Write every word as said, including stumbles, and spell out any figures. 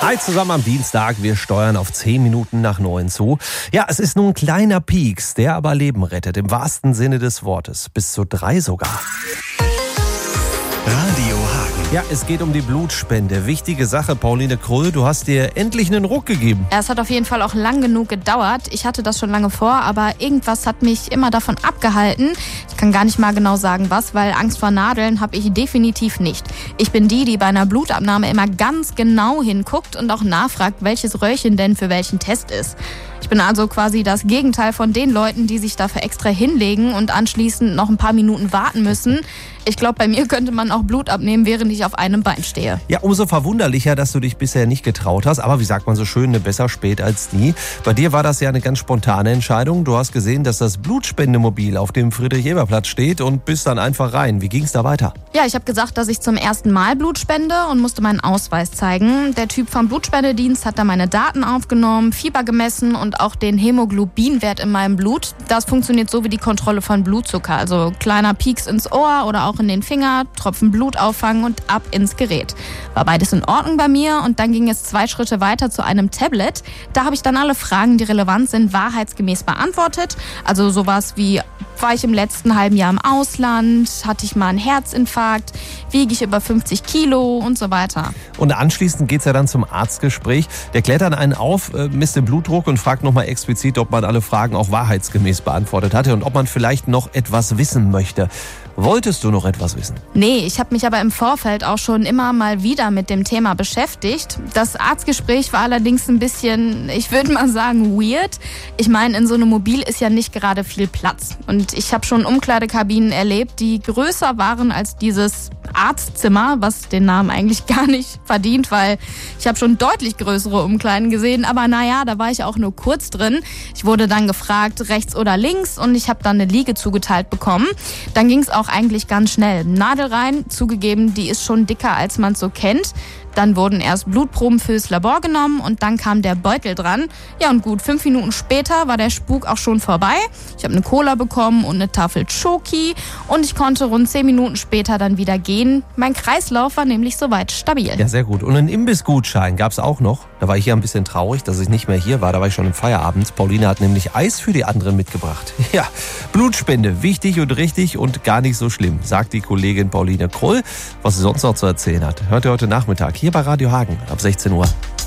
Hi zusammen am Dienstag, wir steuern auf zehn Minuten nach neun zu. Ja, es ist nur ein kleiner Pieks, der aber Leben rettet, im wahrsten Sinne des Wortes. Bis zu drei sogar. Radio Hagen. Ja, es geht um die Blutspende. Wichtige Sache, Pauline Krull, du hast dir endlich einen Ruck gegeben. Es hat auf jeden Fall auch lang genug gedauert. Ich hatte das schon lange vor, aber irgendwas hat mich immer davon abgehalten. Ich kann gar nicht mal genau sagen, was, weil Angst vor Nadeln habe ich definitiv nicht. Ich bin die, die bei einer Blutabnahme immer ganz genau hinguckt und auch nachfragt, welches Röhrchen denn für welchen Test ist. Ich bin also quasi das Gegenteil von den Leuten, die sich dafür extra hinlegen und anschließend noch ein paar Minuten warten müssen. Ich glaube, bei mir könnte man auch Blut abnehmen, während ich auf einem Bein stehe. Ja, umso verwunderlicher, dass du dich bisher nicht getraut hast. Aber wie sagt man so schön, ne, besser spät als nie. Bei dir war das ja eine ganz spontane Entscheidung. Du hast gesehen, dass das Blutspendemobil auf dem Friedrich-Ebert-Platz steht und bist dann einfach rein. Wie ging es da weiter? Ja, ich habe gesagt, dass ich zum ersten Mal Blut spende und musste meinen Ausweis zeigen. Der Typ vom Blutspendedienst hat da meine Daten aufgenommen, Fieber gemessen und auch den Hämoglobinwert in meinem Blut. Das funktioniert so wie die Kontrolle von Blutzucker. Also kleiner Pieks ins Ohr oder auch in den Finger, Tropfen Blut auffangen und ab ins Gerät. War beides in Ordnung bei mir und dann ging es zwei Schritte weiter zu einem Tablet. Da habe ich dann alle Fragen, die relevant sind, wahrheitsgemäß beantwortet. Also sowas wie, war ich im letzten halben Jahr im Ausland, hatte ich mal einen Herzinfarkt, wiege ich über fünfzig Kilo und so weiter. Und anschließend geht es ja dann zum Arztgespräch. Der klärt dann einen auf, misst den Blutdruck und fragt nochmal explizit, ob man alle Fragen auch wahrheitsgemäß beantwortet hatte und ob man vielleicht noch etwas wissen möchte. Wolltest du noch etwas wissen? Nee, ich habe mich aber im Vorfeld auch schon immer mal wieder mit dem Thema beschäftigt. Das Arztgespräch war allerdings ein bisschen, ich würde mal sagen, weird. Ich meine, in so einem Mobil ist ja nicht gerade viel Platz. Und ich habe schon Umkleidekabinen erlebt, die größer waren als dieses Arztzimmer, was den Namen eigentlich gar nicht verdient, weil ich habe schon deutlich größere Umkleiden gesehen. Aber naja, da war ich auch nur kurz drin. Ich wurde dann gefragt, rechts oder links, und ich habe dann eine Liege zugeteilt bekommen. Dann ging es auch eigentlich ganz schnell. Nadel rein, zugegeben, die ist schon dicker, als man es so kennt. Dann wurden erst Blutproben fürs Labor genommen und dann kam der Beutel dran. Ja, und gut fünf Minuten später war der Spuk auch schon vorbei. Ich habe eine Cola bekommen und eine Tafel Schoki und ich konnte rund zehn Minuten später dann wieder gehen. Mein Kreislauf war nämlich soweit stabil. Ja, sehr gut. Und einen Imbissgutschein gab es auch noch. Da war ich ja ein bisschen traurig, dass ich nicht mehr hier war. Da war ich schon im Feierabend. Pauline hat nämlich Eis für die anderen mitgebracht. Ja, Blutspende, wichtig und richtig und gar nicht so schlimm, sagt die Kollegin Pauline Krull. Was sie sonst noch zu erzählen hat, hört ihr heute Nachmittag hier bei Radio Hagen ab sechzehn Uhr.